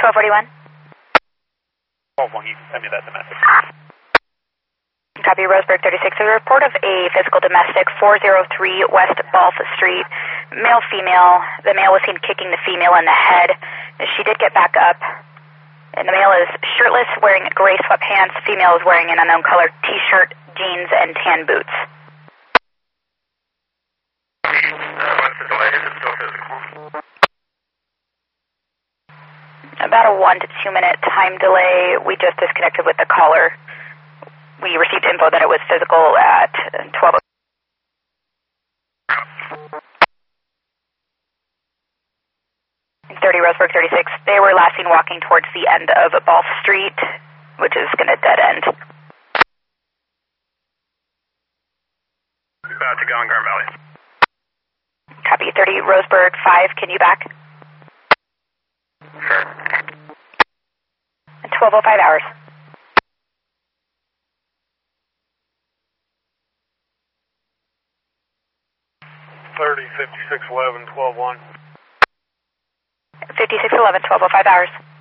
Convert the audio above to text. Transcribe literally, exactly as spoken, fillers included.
twelve forty-one. twelve one, you can send me that domestic. Copy, Roseburg thirty-six. A report of a physical domestic, four oh three West Balf Street. Male, female. The male was seen kicking the female in the head. She did get back up. And the male is shirtless, wearing gray sweatpants. Female is wearing an unknown color t-shirt, jeans, and tan boots. What's the delay? Is it still physical? About a one to two minute time delay. We just disconnected with the caller. We received info that it was physical at twelve. thirty Roseburg thirty-six. They were last seen walking towards the end of Balf Street, which is going to dead end. About to go in Garden Valley. Copy, thirty Roseburg five. Can you back? Sure. twelve oh five hours. thirty, fifty-six eleven, twelve one. fifty-six eleven, twelve oh five hours.